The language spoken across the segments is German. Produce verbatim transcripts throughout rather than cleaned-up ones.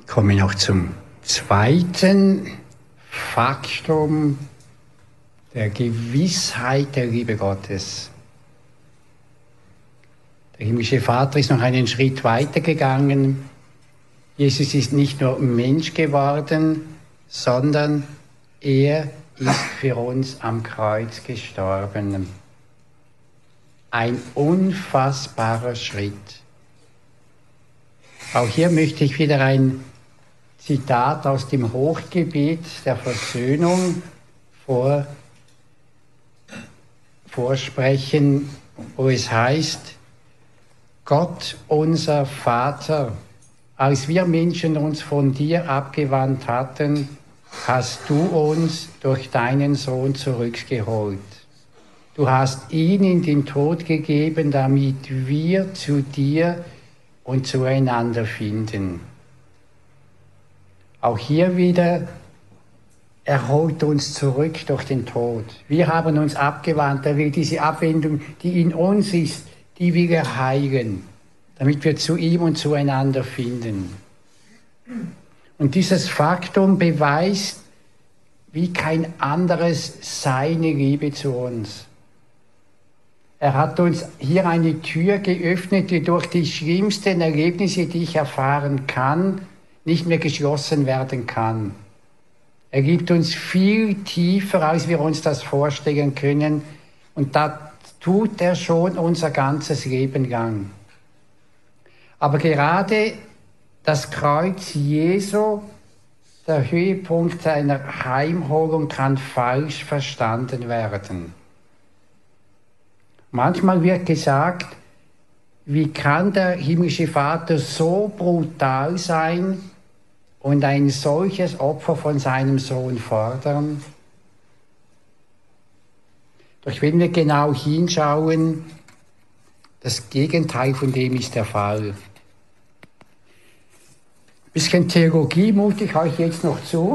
Ich komme noch zum zweiten Faktum der Gewissheit der Liebe Gottes. Der himmlische Vater ist noch einen Schritt weiter gegangen. Jesus ist nicht nur Mensch geworden, sondern er ist für uns am Kreuz gestorben. Ein unfassbarer Schritt. Auch hier möchte ich wieder ein Zitat aus dem Hochgebet der Versöhnung vor, vorsprechen, wo es heißt: Gott, unser Vater, als wir Menschen uns von dir abgewandt hatten, hast du uns durch deinen Sohn zurückgeholt. Du hast ihn in den Tod gegeben, damit wir zu dir und zueinander finden. Auch hier wieder, er holt uns zurück durch den Tod. Wir haben uns abgewandt, er will diese Abwendung, die in uns ist, die will er heilen, damit wir zu ihm und zueinander finden. Und dieses Faktum beweist wie kein anderes seine Liebe zu uns. Er hat uns hier eine Tür geöffnet, die durch die schlimmsten Erlebnisse, die ich erfahren kann, nicht mehr geschlossen werden kann. Er gibt uns viel tiefer, als wir uns das vorstellen können. Und das tut er schon unser ganzes Leben lang. Aber gerade das Kreuz Jesu, der Höhepunkt seiner Heimholung, kann falsch verstanden werden. Manchmal wird gesagt, wie kann der himmlische Vater so brutal sein und ein solches Opfer von seinem Sohn fordern? Doch wenn wir genau hinschauen, das Gegenteil von dem ist der Fall. Ein bisschen Theologie mute ich euch jetzt noch zu.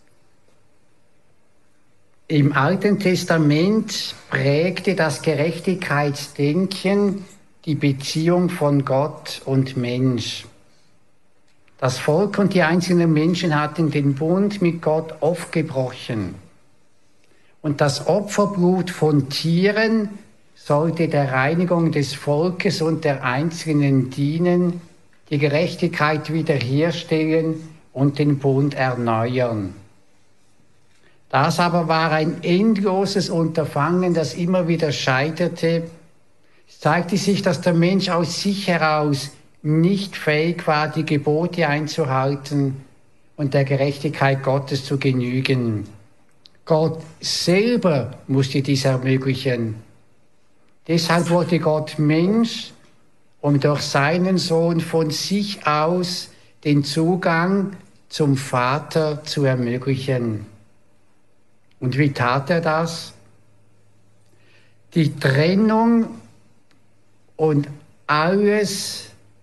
Im Alten Testament prägte das Gerechtigkeitsdenken die Beziehung von Gott und Mensch. Das Volk und die einzelnen Menschen hatten den Bund mit Gott oft gebrochen. Und das Opferblut von Tieren sollte der Reinigung des Volkes und der Einzelnen dienen, die Gerechtigkeit wiederherstellen und den Bund erneuern. Das aber war ein endloses Unterfangen, das immer wieder scheiterte. Es zeigte sich, dass der Mensch aus sich heraus nicht fähig war, die Gebote einzuhalten und der Gerechtigkeit Gottes zu genügen. Gott selber musste dies ermöglichen. Deshalb wurde Gott Mensch, um durch seinen Sohn von sich aus den Zugang zum Vater zu ermöglichen. Und wie tat er das? Die Trennung und alles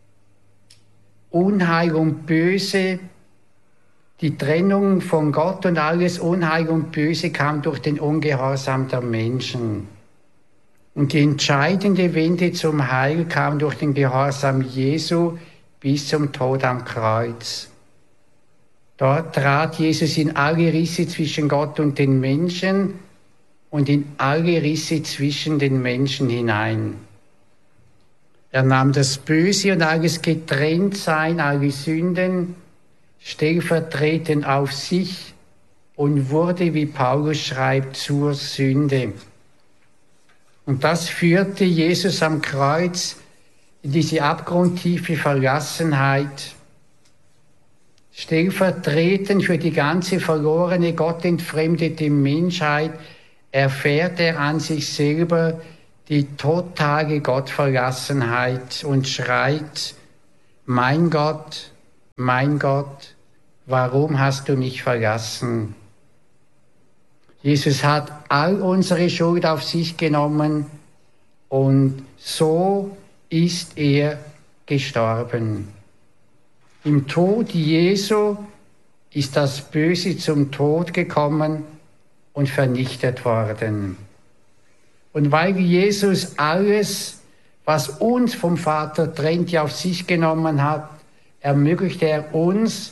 Unheil und Böse, die Trennung von Gott und alles Unheil und Böse kam durch den Ungehorsam der Menschen. Und die entscheidende Wende zum Heil kam durch den Gehorsam Jesu bis zum Tod am Kreuz. Dort trat Jesus in alle Risse zwischen Gott und den Menschen und in alle Risse zwischen den Menschen hinein. Er nahm das Böse und alles Getrenntsein, alle Sünden, stellvertretend auf sich und wurde, wie Paulus schreibt, zur Sünde. Und das führte Jesus am Kreuz in diese abgrundtiefe Verlassenheit. Stellvertretend für die ganze verlorene, gottentfremdete Menschheit erfährt er an sich selber die totale Gottverlassenheit und schreit: Mein Gott, mein Gott, warum hast du mich verlassen? Jesus hat all unsere Schuld auf sich genommen und so ist er gestorben. Im Tod Jesu ist das Böse zum Tod gekommen und vernichtet worden. Und weil Jesus alles, was uns vom Vater trennt, auf sich genommen hat, ermöglicht er uns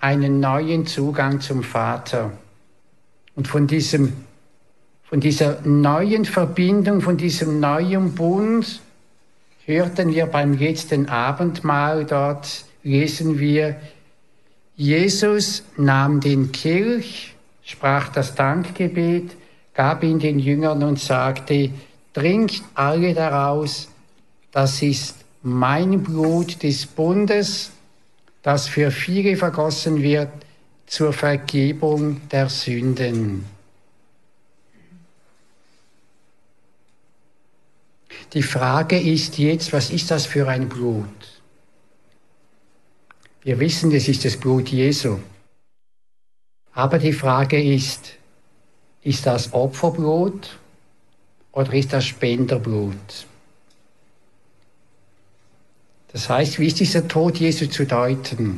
einen neuen Zugang zum Vater. Und von diesem, von dieser neuen Verbindung, von diesem neuen Bund hörten wir beim letzten Abendmahl, dort lesen wir, Jesus nahm den Kelch, sprach das Dankgebet, gab ihn den Jüngern und sagte, trinkt alle daraus, das ist mein Blut des Bundes, das für viele vergossen wird zur Vergebung der Sünden. Die Frage ist jetzt, was ist das für ein Blut? Wir wissen, es ist das Blut Jesu. Aber die Frage ist, ist das Opferblut oder ist das Spenderblut? Das heißt, wie ist dieser Tod Jesu zu deuten?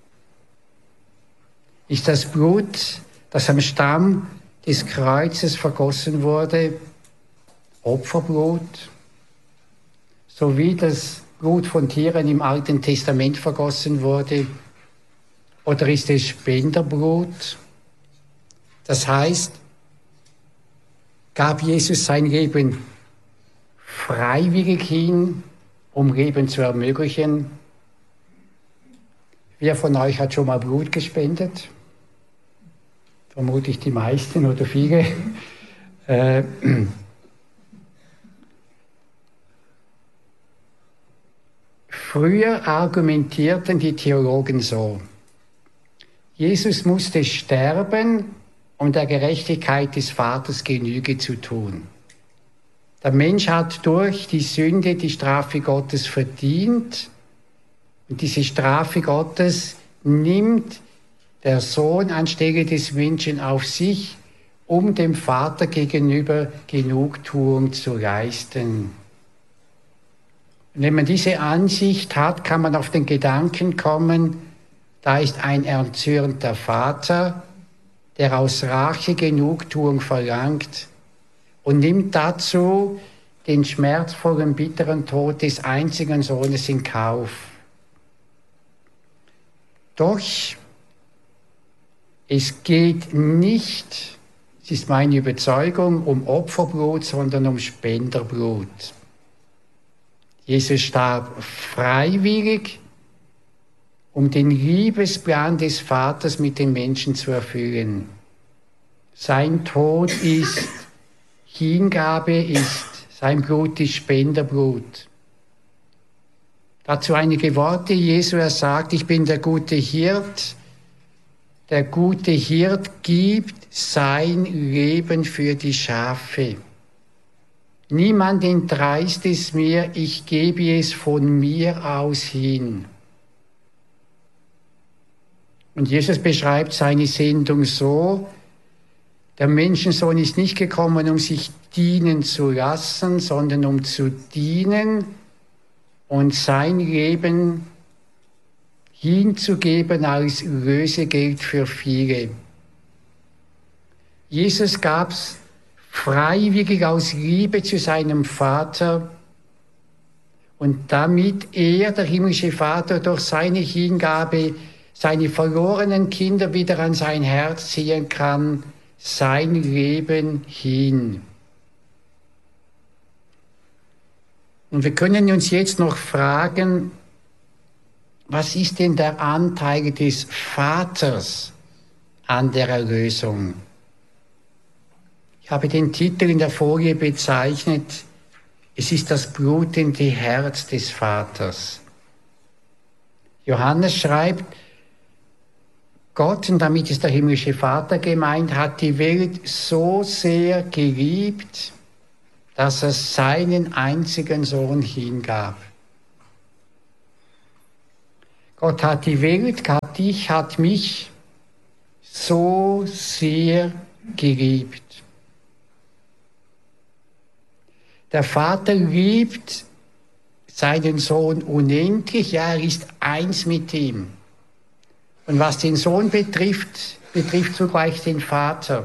Ist das Blut, das am Stamm des Kreuzes vergossen wurde, Opferblut? So wie das Blut von Tieren im Alten Testament vergossen wurde? Oder ist es Spenderblut? Das heißt, gab Jesus sein Leben freiwillig hin, um Leben zu ermöglichen? Wer von euch hat schon mal Blut gespendet? Vermutlich die meisten oder viele. Äh, Früher argumentierten die Theologen so: Jesus musste sterben, um der Gerechtigkeit des Vaters Genüge zu tun. Der Mensch hat durch die Sünde die Strafe Gottes verdient und diese Strafe Gottes nimmt der Sohn anstelle des Menschen auf sich, um dem Vater gegenüber Genugtuung zu leisten. Und wenn man diese Ansicht hat, kann man auf den Gedanken kommen, da ist ein erzürnter Vater, der aus Rache Genugtuung verlangt und nimmt dazu den schmerzvollen, bitteren Tod des einzigen Sohnes in Kauf. Doch es geht nicht, es ist meine Überzeugung, um Opferblut, sondern um Spenderblut. Jesus starb freiwillig, um den Liebesplan des Vaters mit den Menschen zu erfüllen. Sein Tod ist Hingabe, ist sein Blut ist Spenderblut. Dazu einige Worte Jesu, er sagt, ich bin der gute Hirt. Der gute Hirt gibt sein Leben für die Schafe. Niemand entreißt es mir, ich gebe es von mir aus hin. Und Jesus beschreibt seine Sendung so: Der Menschensohn ist nicht gekommen, um sich dienen zu lassen, sondern um zu dienen und sein Leben hinzugeben als Lösegeld für viele. Jesus gab's freiwillig aus Liebe zu seinem Vater und damit er, der himmlische Vater, durch seine Hingabe seine verlorenen Kinder wieder an sein Herz ziehen kann, sein Leben hin. Und wir können uns jetzt noch fragen, was ist denn der Anteil des Vaters an der Erlösung? Ich habe den Titel in der Folie bezeichnet, es ist das blutende Herz des Vaters. Johannes schreibt, Gott, und damit ist der himmlische Vater gemeint, hat die Welt so sehr geliebt, dass er seinen einzigen Sohn hingab. Gott hat die Welt, hat dich, hat mich so sehr geliebt. Der Vater liebt seinen Sohn unendlich, ja, er ist eins mit ihm. Und was den Sohn betrifft, betrifft zugleich den Vater.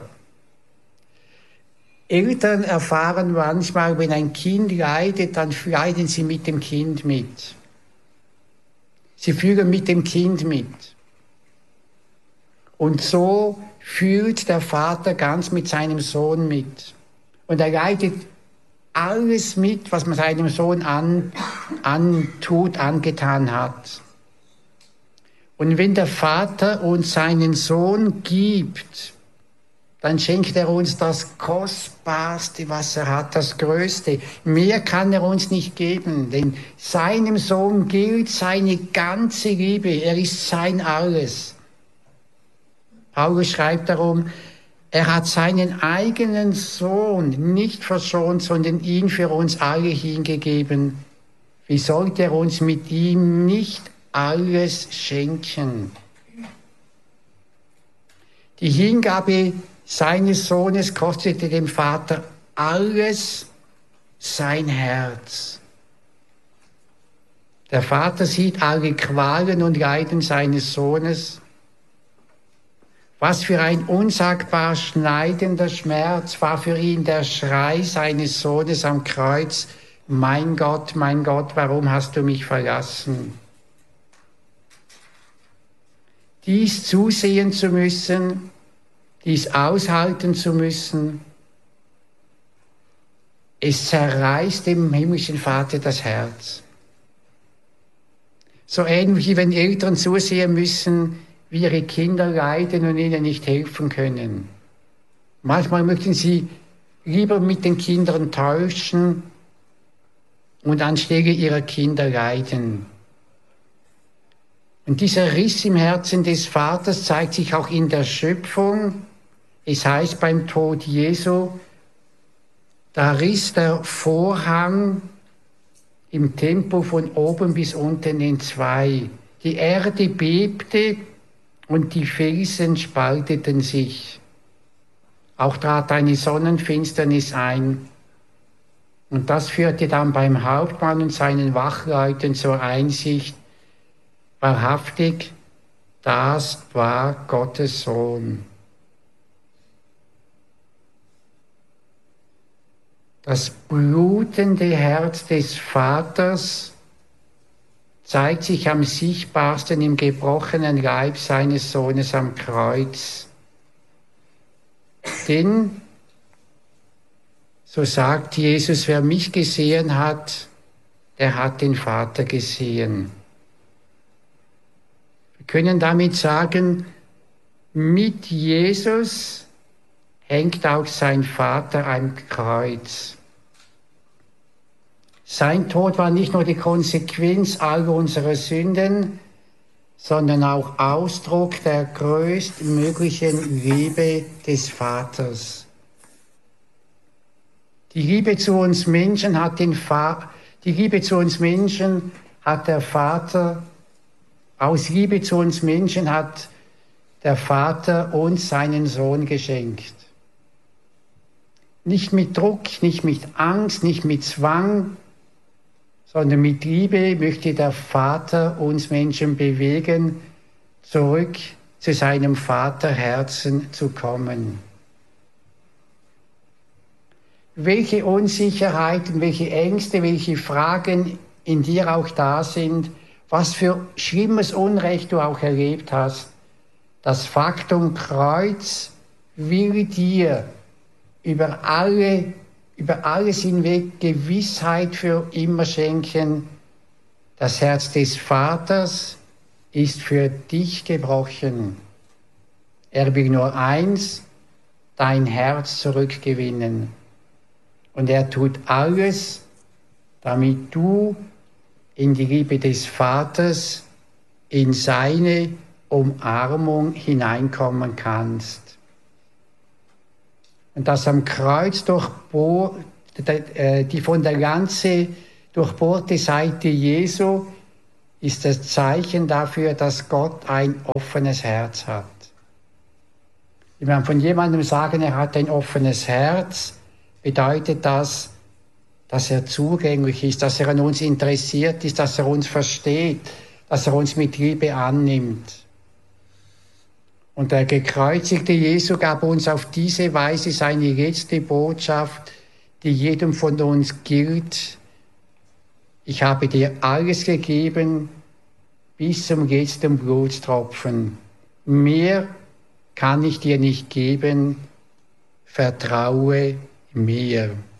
Eltern erfahren manchmal, wenn ein Kind leidet, dann leiden sie mit dem Kind mit. Sie fühlen mit dem Kind mit. Und so fühlt der Vater ganz mit seinem Sohn mit. Und er leidet alles mit, was man seinem Sohn an, antut, angetan hat. Und wenn der Vater uns seinen Sohn gibt, dann schenkt er uns das Kostbarste, was er hat, das Größte. Mehr kann er uns nicht geben, denn seinem Sohn gilt seine ganze Liebe. Er ist sein Alles. Paulus schreibt darum, er hat seinen eigenen Sohn nicht verschont, sondern ihn für uns alle hingegeben. Wie sollte er uns mit ihm nicht alles schenken? Die Hingabe seines Sohnes kostete dem Vater alles sein Herz. Der Vater sieht alle Qualen und Leiden seines Sohnes. Was für ein unsagbar schneidender Schmerz war für ihn der Schrei seines Sohnes am Kreuz: Mein Gott, mein Gott, warum hast du mich verlassen? Dies zusehen zu müssen, dies aushalten zu müssen, es zerreißt dem himmlischen Vater das Herz. So ähnlich wie wenn Eltern zusehen müssen, wie ihre Kinder leiden und ihnen nicht helfen können. Manchmal möchten sie lieber mit den Kindern täuschen und anstelle ihrer Kinder leiden. Und dieser Riss im Herzen des Vaters zeigt sich auch in der Schöpfung. Es heißt beim Tod Jesu, da riss der Vorhang im Tempel von oben bis unten in zwei. Die Erde bebte und die Felsen spalteten sich. Auch trat eine Sonnenfinsternis ein. Und das führte dann beim Hauptmann und seinen Wachleuten zur Einsicht: Wahrhaftig, das war Gottes Sohn. Das blutende Herz des Vaters zeigt sich am sichtbarsten im gebrochenen Leib seines Sohnes am Kreuz. Denn, so sagt Jesus, wer mich gesehen hat, der hat den Vater gesehen. Wir können damit sagen, mit Jesus hängt auch sein Vater am Kreuz. Sein Tod war nicht nur die Konsequenz all unserer Sünden, sondern auch Ausdruck der größtmöglichen Liebe des Vaters. Die Liebe zu uns Menschen hat den Va- die Liebe zu uns Menschen hat der Vater, aus Liebe zu uns Menschen hat der Vater uns seinen Sohn geschenkt. Nicht mit Druck, nicht mit Angst, nicht mit Zwang, sondern mit Liebe möchte der Vater uns Menschen bewegen, zurück zu seinem Vaterherzen zu kommen. Welche Unsicherheiten, welche Ängste, welche Fragen in dir auch da sind, was für schlimmes Unrecht du auch erlebt hast, das Faktum Kreuz will dir über alle über alles hinweg Gewissheit für immer schenken. Das Herz des Vaters ist für dich gebrochen. Er will nur eins, dein Herz zurückgewinnen. Und er tut alles, damit du in die Liebe des Vaters, in seine Umarmung hineinkommen kannst. Und das am Kreuz durchbohr, die von der Lanze durchbohrte Seite Jesu ist das Zeichen dafür, dass Gott ein offenes Herz hat. Wenn wir von jemandem sagen, er hat ein offenes Herz, bedeutet das, dass er zugänglich ist, dass er an uns interessiert ist, dass er uns versteht, dass er uns mit Liebe annimmt. Und der gekreuzigte Jesu gab uns auf diese Weise seine letzte Botschaft, die jedem von uns gilt. Ich habe dir alles gegeben bis zum letzten Blutstropfen. Mehr kann ich dir nicht geben, vertraue mir.